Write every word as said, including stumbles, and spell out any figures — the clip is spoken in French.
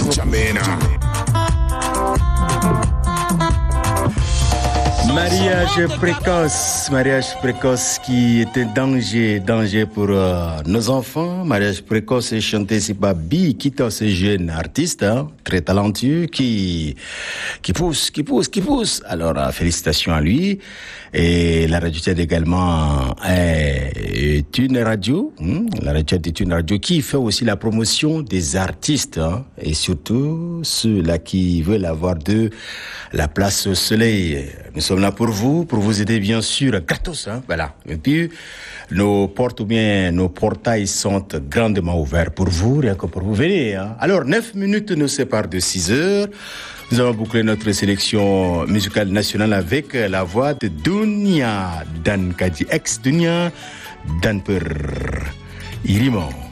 N'Djamena. Mariage précoce, mariage précoce qui est un danger, danger pour euh, nos enfants. Mariage précoce est chanté c'est pas Bi Kita, ce jeune artiste, hein, très talentueux, qui qui pousse, qui pousse, qui pousse. Alors euh, félicitations à lui. Et la radio Tchad également est une radio, hein, la radio Tchad est une radio qui fait aussi la promotion des artistes, hein, et surtout ceux-là qui veulent avoir de la place au soleil. Nous sommes là pour vous, pour vous aider bien sûr, gratos, hein, voilà. Et puis, nos portes ou bien nos portails sont grandement ouverts pour vous, rien que pour vous venir, hein. Alors, neuf minutes nous séparent de six heures. Nous avons bouclé notre sélection musicale nationale avec la voix de Dunia Dan Kadi, ex-Dunia Dan Per Irimo.